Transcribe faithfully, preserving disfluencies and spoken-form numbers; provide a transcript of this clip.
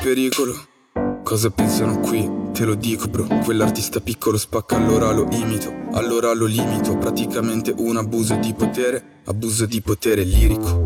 pericolo. Cosa pensano qui? Te lo dico bro, quell'artista piccolo spacca, allora lo imito, allora lo limito. Praticamente un abuso di potere, abuso di potere lirico.